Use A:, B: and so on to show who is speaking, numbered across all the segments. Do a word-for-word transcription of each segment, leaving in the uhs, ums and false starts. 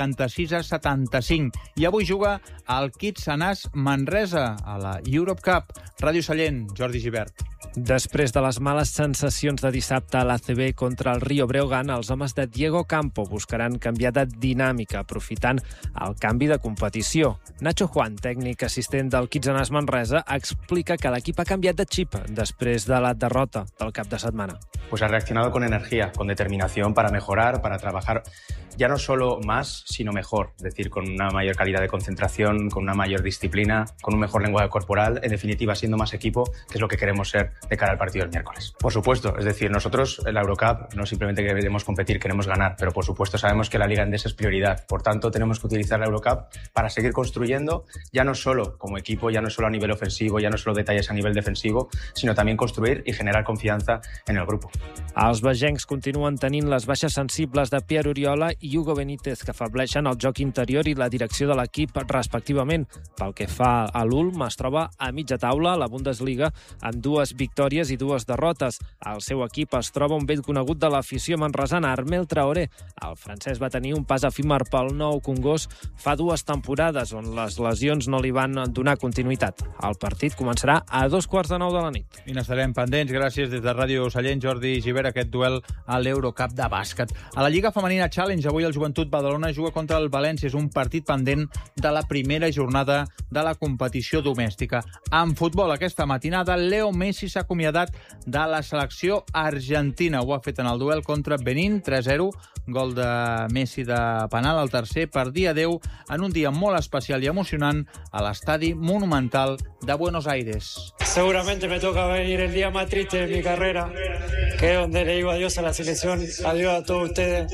A: vuitanta-sis a setanta-cinc. I avui juga el Kitsanàs Manresa a la Europe Cup. Ràdio Sallent, Jordi Gibert.
B: Després de les males sensacions de dissabte a l'A C B contra el Rio Breogán, els homes de Diego Campo buscaran canviar de dinàmica, aprofitant el canvi de competició. Nacho Juan, tècnic assistent del Kitsanàs Manresa, explica que l'equip ha canviat de xip després de la derrota del cap de setmana.
C: Pues ha reaccionado con energía, con determinación para mejorar, para trabajar ya no solo más, sino mejor. Es decir, con una mayor calidad de concentración, con una mayor disciplina, con un mejor lenguaje corporal, en definitiva, siendo más equipo, que es lo que queremos ser de cara al partido del miércoles. Por supuesto, es decir, nosotros en la Eurocup no simplemente queremos competir, queremos ganar, pero por supuesto sabemos que la Liga Endesa es prioridad. Por tanto, tenemos que utilizar la Eurocup para seguir construyendo, ya no solo como equipo, ya no solo a nivel ofensivo, ya no solo detalles a nivel defensivo, sino también construir y generar confianza en el grupo.
B: Els vegencs continuen tenint les baixes sensibles de Pierre Oriola i Hugo Benítez, que afableixen el joc interior i la direcció de l'equip respectivament. Pel que fa a l'Ulm, es troba a mitja taula a la Bundesliga amb dues victòries i dues derrotes. El seu equip es troba un vell conegut de l'afició manresana, Armel Traoré. El francès va tenir un pas efímer pel Nou Congost fa dues temporades, on les lesions no li van donar continuïtat. El partit començarà a dos quarts de nou de la nit.
A: I n'estarem pendents. Gràcies des de Ràdio Sallent, Jordi Gibert, aquest duel a l'Eurocup de bàsquet. A la Lliga Femenina Challenge, avui el Joventut Badalona juga contra el València. És un partit pendent de la primera jornada de la competició domèstica. En futbol, aquesta matinada, Leo Messi s'ha acomiadat de la selecció argentina. Ho ha fet en el duel contra Benín, tres a zero. Gol de Messi de penal, al tercer, per dir adeu en un dia molt especial i emocionant a l'estadi Monumental de Buenos Aires.
D: Seguramente me toca venir el día más triste de mi carrera, que es donde le digo adiós a la selección, adiós a todos ustedes.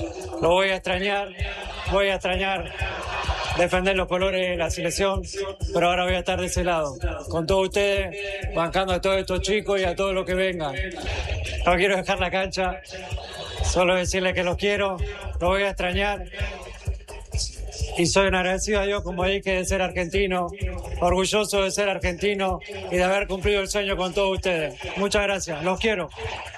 D: Lo voy a extrañar, voy a extrañar defender los colores de la selección, pero ahora voy a estar de ese lado, con todos ustedes, bancando a todos estos chicos y a todos los que vengan. No quiero dejar la cancha, solo decirles que los quiero, los voy a extrañar. Y soy un agradecido a Dios, como dije, de ser argentino, orgulloso de ser argentino y de haber cumplido el sueño con todos ustedes. Muchas gracias, los quiero.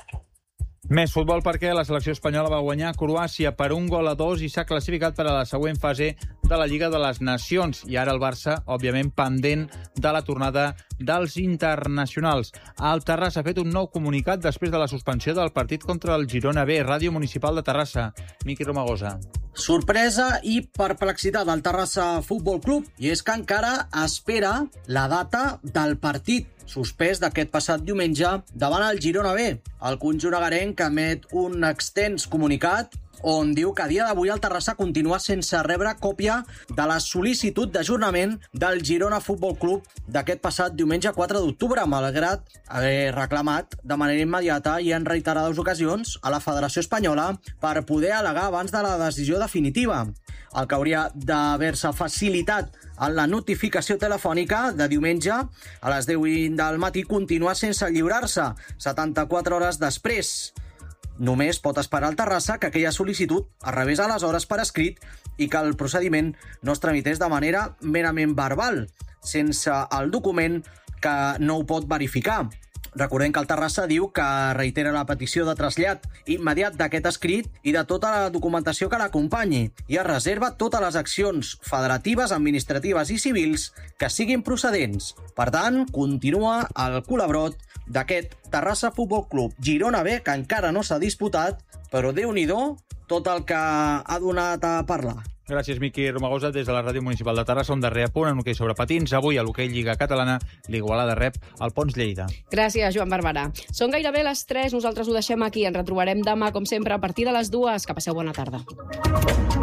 A: Més futbol perquè la selecció espanyola va guanyar Croàcia per un gol a dos i s'ha classificat per a la següent fase de la Lliga de les Nacions. I ara el Barça, òbviament, pendent de la tornada dels internacionals. El Terrassa ha fet un nou comunicat després de la suspensió del partit contra el Girona B. Ràdio Municipal de Terrassa. Miqui Romagosa.
E: Sorpresa i perplexitat del Terrassa Futbol Club, i és que encara espera la data del partit suspès d'aquest passat diumenge davant el Girona B. El conjunt agarenc emet un extens comunicat on diu que a dia d'avui el Terrassa continua sense rebre còpia de la sol·licitud d'ajornament del Girona Futbol Club d'aquest passat diumenge quatre d'octubre, malgrat haver reclamat de manera immediata i en reiterades ocasions a la Federació Espanyola per poder al·legar abans de la decisió definitiva. El que hauria d'haver-se facilitat en la notificació telefònica de diumenge a les deu del matí continua sense lliurar-se setanta-quatre hores després. Només pot esperar el Terrassa que aquella sol·licitud es rebés aleshores per escrit i que el procediment no es tramités de manera merament verbal, sense el document que no ho pot verificar. Recordem que el Terrassa diu que reitera la petició de trasllat immediat d'aquest escrit i de tota la documentació que l'acompanyi i es reserva totes les accions federatives, administratives i civils que siguin procedents. Per tant, continua el col·labrot d'aquest Terrassa Futbol Club Girona B, que encara no s'ha disputat, però Déu-n'hi-do tot el que ha donat a parlar.
A: Gràcies, Miqui Romagosa, des de la Ràdio Municipal de Terrassa, un darrer apunt en hoquei sobre patins. Avui a l'hoquei Lliga Catalana, l'Igualada rep el Pons Lleida.
F: Gràcies, Joan Barberà. Són gairebé les tres, nosaltres ho deixem aquí. Ens retrobarem demà, com sempre, a partir de les dues. Que passeu bona tarda.